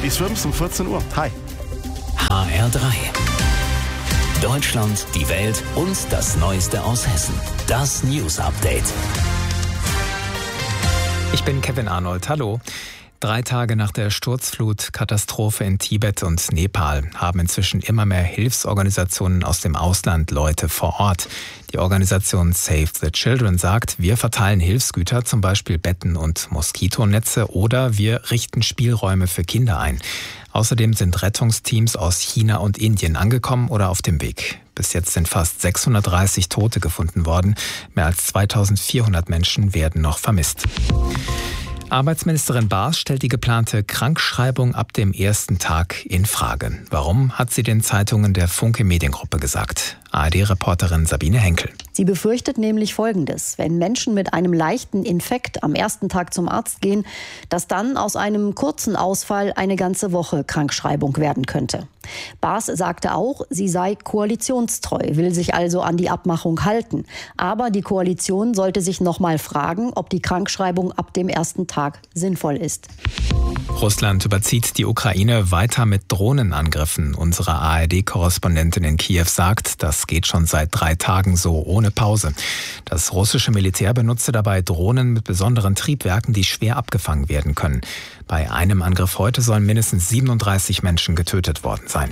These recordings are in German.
Daddy Shrimps um 14 Uhr. Hi. HR3. Deutschland, die Welt und das Neueste aus Hessen. Das News Update. Ich bin Kevin Arnold. Hallo. 3 Tage nach der Sturzflutkatastrophe in Tibet und Nepal haben inzwischen immer mehr Hilfsorganisationen aus dem Ausland Leute vor Ort. Die Organisation Save the Children sagt, wir verteilen Hilfsgüter, zum Beispiel Betten und Moskitonetze, oder wir richten Spielräume für Kinder ein. Außerdem sind Rettungsteams aus China und Indien angekommen oder auf dem Weg. Bis jetzt sind fast 630 Tote gefunden worden. Mehr als 2400 Menschen werden noch vermisst. Arbeitsministerin Baas stellt die geplante Krankschreibung ab dem ersten Tag in Frage. Warum, hat sie den Zeitungen der Funke Mediengruppe gesagt. ARD-Reporterin Sabine Henkel. Sie befürchtet nämlich Folgendes: Wenn Menschen mit einem leichten Infekt am ersten Tag zum Arzt gehen, dass dann aus einem kurzen Ausfall eine ganze Woche Krankschreibung werden könnte. Baas sagte auch, sie sei koalitionstreu, will sich also an die Abmachung halten. Aber die Koalition sollte sich noch mal fragen, ob die Krankschreibung ab dem ersten Tag sinnvoll ist. Russland überzieht die Ukraine weiter mit Drohnenangriffen. Unsere ARD-Korrespondentin in Kiew sagt, das geht schon seit 3 Tagen so ohne Pause. Das russische Militär benutze dabei Drohnen mit besonderen Triebwerken, die schwer abgefangen werden können. Bei einem Angriff heute sollen mindestens 37 Menschen getötet worden sein.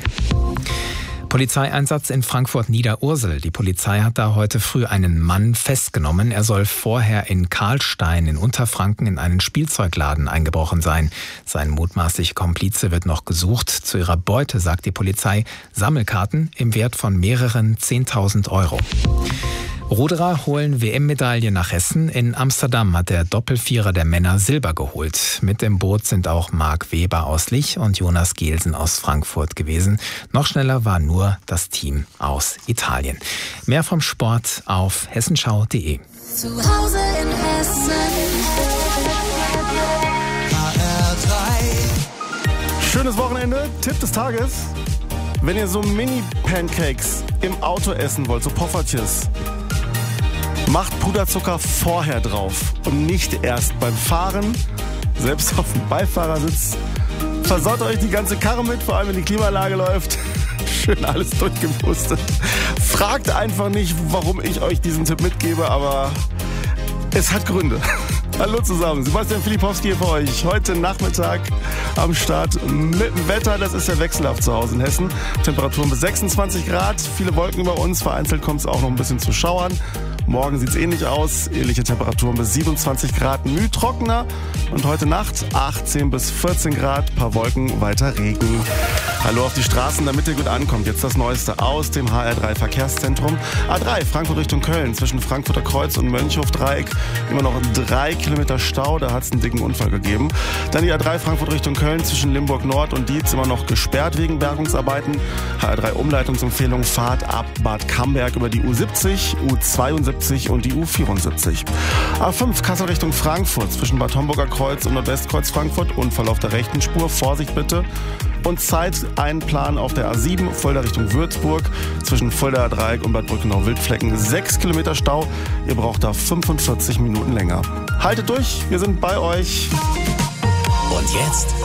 Polizeieinsatz in Frankfurt-Niederursel. Die Polizei hat da heute früh einen Mann festgenommen. Er soll vorher in Karlstein in Unterfranken in einen Spielzeugladen eingebrochen sein. Sein mutmaßlicher Komplize wird noch gesucht. Zu ihrer Beute sagt die Polizei Sammelkarten im Wert von mehreren 10.000 Euro. Ruderer holen WM-Medaille nach Hessen. In Amsterdam hat der Doppelvierer der Männer Silber geholt. Mit im Boot sind auch Marc Weber aus Lich und Jonas Gielsen aus Frankfurt gewesen. Noch schneller war nur das Team aus Italien. Mehr vom Sport auf hessenschau.de. Zu Hause in Hessen. HR3. Schönes Wochenende. Tipp des Tages. Wenn ihr so Mini-Pancakes im Auto essen wollt, so Poffertjes, macht Puderzucker vorher drauf und nicht erst beim Fahren. Selbst auf dem Beifahrersitz versaut euch die ganze Karre mit, vor allem wenn die Klimaanlage läuft. Schön alles durchgepustet. Fragt einfach nicht, warum ich euch diesen Tipp mitgebe, aber es hat Gründe. Hallo zusammen, Sebastian Filipowski hier für euch. Heute Nachmittag am Start mit dem Wetter. Das ist ja wechselhaft zu Hause in Hessen. Temperaturen bis 26 Grad, viele Wolken über uns. Vereinzelt kommt es auch noch ein bisschen zu Schauern. Morgen sieht es ähnlich aus. Ähnliche Temperaturen bis 27 Grad, müh trockener. Und heute Nacht 18 bis 14 Grad, paar Wolken, weiter Regen. Hallo auf die Straßen, damit ihr gut ankommt. Jetzt das Neueste aus dem HR3 Verkehrszentrum. A3 Frankfurt Richtung Köln, zwischen Frankfurter Kreuz und Mönchhof-Dreieck. Immer noch 3 Kilometer Stau, da hat es einen dicken Unfall gegeben. Dann die A3 Frankfurt Richtung Köln, zwischen Limburg Nord und Dietz, immer noch gesperrt wegen Bergungsarbeiten. HR3 Umleitungsempfehlung, Fahrt ab Bad Camberg über die U70, U72 und die U74. A5 Kassel Richtung Frankfurt, zwischen Bad Homburger Kreuz und Nordwestkreuz Frankfurt. Unfall auf der rechten Spur, Vorsicht bitte. Und Zeiteinplan auf der A7 Fulda Richtung Würzburg, zwischen Fuldaer Dreieck und Bad Brückenau-Wildflecken. 6 Kilometer Stau, ihr braucht da 45 Minuten länger. Haltet durch, wir sind bei euch. Und jetzt